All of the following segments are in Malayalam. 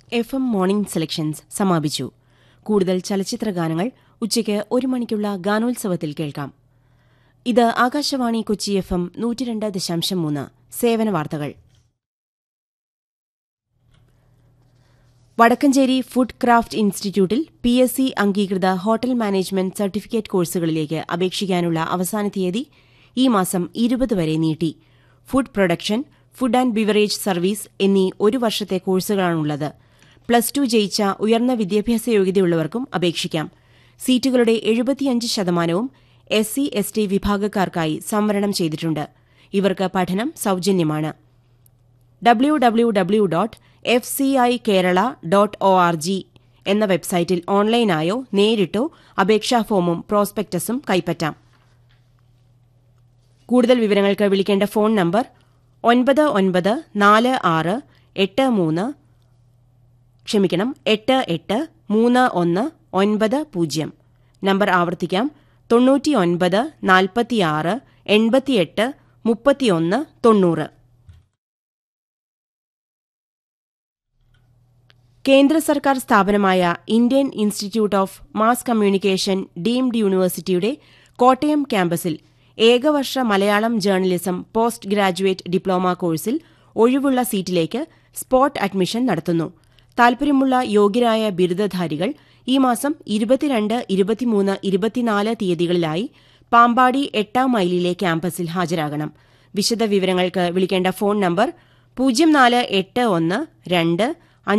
FM മോർണിംഗ് സെലക്ഷൻസ് സമാപിച്ചു. കൂടുതൽ ചലച്ചിത്ര ഗാനങ്ങൾ ഉച്ചയ്ക്ക് 1 മണിക്കുള്ള ഗാനോത്സവത്തിൽ കേൾക്കാം. ഇത് ആകാശവാണി കൊച്ചി FM 102.3 സേവന വാർത്തകൾ. വടക്കഞ്ചേരി ഫുഡ് ക്രാഫ്റ്റ് ഇൻസ്റ്റിറ്റ്യൂട്ടിൽ PSC അംഗീകൃത ഹോട്ടൽ മാനേജ്മെന്റ് സർട്ടിഫിക്കറ്റ് കോഴ്സുകളിലേക്ക് അപേക്ഷിക്കാനുള്ള അവസാന തീയതി ഈ മാസം 20 വരെ നീട്ടി. Food production, food and beverage service എന്നീ 1 വർഷത്തെ കോഴ്സുകളാണുള്ളത്. +2 ജയിച്ച ഉയർന്ന വിദ്യാഭ്യാസ യോഗ്യതയുള്ളവർക്കും അപേക്ഷിക്കാം. സീറ്റുകളുടെ 75% SC/ST വിഭാഗക്കാർക്കായി സംവരണം ചെയ്തിട്ടുണ്ട്. ഇവർക്ക് പഠനം സൌജന്യമാണ്. www.fcikerala.org എന്ന വെബ്സൈറ്റിൽ ഓൺലൈനായോ നേരിട്ടോ അപേക്ഷാ ഫോമും പ്രോസ്പെക്ടസും കൈപ്പറ്റാം. കൂടുതൽ വിവരങ്ങൾക്ക് വിളിക്കേണ്ട ഫോൺ നമ്പർ 883190. നമ്പർ ആവർത്തിക്കാം, 99 46 88 31 90. കേന്ദ്ര സർക്കാർ സ്ഥാപനമായ Indian institute of mass communication deemed യൂണിവേഴ്സിറ്റിയുടെ കോട്ടയം ക്യാമ്പസിൽ ഏകവർഷ Malayalam journalism post graduate diploma കോഴ്സിൽ ഒഴിവുള്ള സീറ്റിലേക്ക് സ്പോട്ട് അഡ്മിഷൻ നടത്തുന്നു. താൽപര്യമുള്ള യോഗ്യരായ ബിരുദധാരികൾ ഈ മാസം 22, 23, 24 തീയതികളിലായി പാമ്പാടി 8 മൈലിലെ ക്യാമ്പസിൽ ഹാജരാകണം. വിശദവിവരങ്ങൾക്ക് വിളിക്കേണ്ട ഫോൺ നമ്പർ 0481 2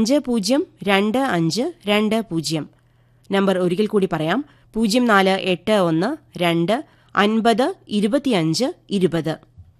502520. നമ്പർ ഒരിക്കൽ കൂടി പറയാം, 0481 2 50 25 20.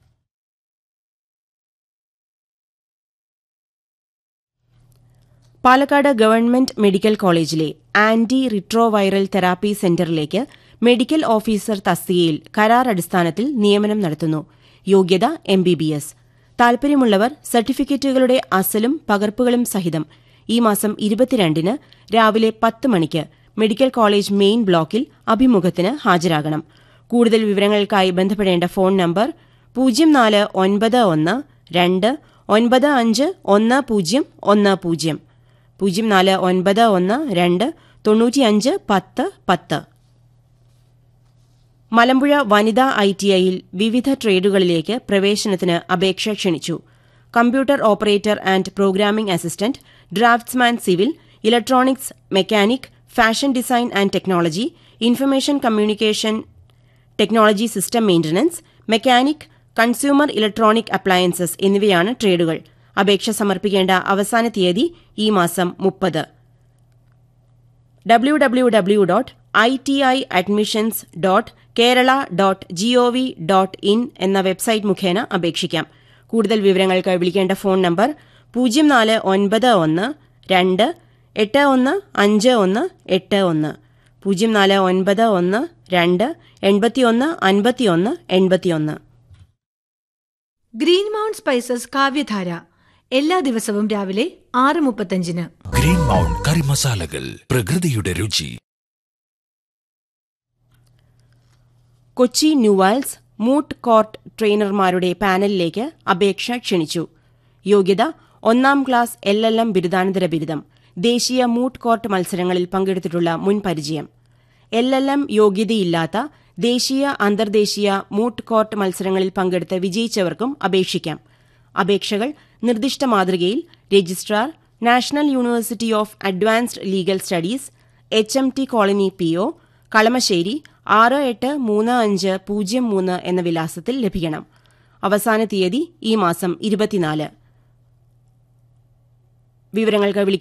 പാലക്കാട് ഗവൺമെന്റ് മെഡിക്കൽ കോളേജിലെ ആന്റി റിട്രോവൈറൽ തെറാപ്പി സെന്ററിലേക്ക് മെഡിക്കൽ ഓഫീസർ തസ്തികയിൽ കരാർ അടിസ്ഥാനത്തിൽ നിയമനം നടത്തുന്നു. യോഗ്യത MBBS. താൽപര്യമുള്ളവർ സർട്ടിഫിക്കറ്റുകളുടെ അസലും പകർപ്പുകളും സഹിതം ഈ മാസം 22 രാവിലെ 10 മണിക്ക് മെഡിക്കൽ കോളേജ് മെയിൻ ബ്ലോക്കിൽ അഭിമുഖത്തിന് ഹാജരാകണം. കൂടുതൽ വിവരങ്ങൾക്കായി ബന്ധപ്പെടേണ്ട ഫോൺ നമ്പർ 0491 2 95 1010 0491 2 95 10 10. മലമ്പുഴ വനിതാ ITIയിൽ വിവിധ ട്രേഡുകളിലേക്ക് പ്രവേശനത്തിന് അപേക്ഷ ക്ഷണിച്ചു. Computer operator and programming assistant, draughtsman civil, electronics mechanic, fashion design and technology, information communication technology system maintenance, mechanic, consumer electronic appliances എന്നിവയാണ് ട്രേഡുകൾ. അപേക്ഷ സമർപ്പിക്കേണ്ട അവസാന തീയതി ഈ മാസം 30. www.itiadmissions.kerala.gov.in എന്ന വെബ്സൈറ്റ് മുഖേന അപേക്ഷിക്കാം. കൂടുതൽ വിവരങ്ങൾക്ക് വിളിക്കേണ്ട phone number 0491 2 81 51 81 0491 2 81 51 81. Green mount spices കാവ്യധാര എല്ലാ ദിവസവും രാവിലെ 6:35. ഗ്രീൻ മൗണ്ട് കറി മസാലകൾ, പ്രകൃതിയുടെ രുചി. കൊച്ചി ന്യൂവാൽസ് മൂട്ട് കോർട്ട് ട്രെയിനർമാരുടെ പാനലിലേക്ക് അപേക്ഷ ക്ഷണിച്ചു. യോഗ്യത 1ാം ക്ലാസ് LLM ബിരുദാനന്തര ബിരുദം. ദേശീയ മൂട്ട് കോർട്ട് മത്സരങ്ങളിൽ പങ്കെടുത്തിട്ടുള്ള മുൻ പരിചയം. LLM യോഗ്യതയില്ലാത്ത ദേശീയ അന്തർദേശീയ മൂട്ട് കോർട്ട് മത്സരങ്ങളിൽ പങ്കെടുത്ത് വിജയിച്ചവർക്കും അപേക്ഷിക്കാം. അപേക്ഷകൾ നിർദ്ദിഷ്ട മാതൃകയിൽ registrar, national university of advanced legal studies, HMT colony PO, Kalamassery 683503 എന്ന വിലാസത്തിൽ ലഭിക്കണം. അവസാന തീയതി ഈ മാസം 24. വിവരങ്ങൾക്ക്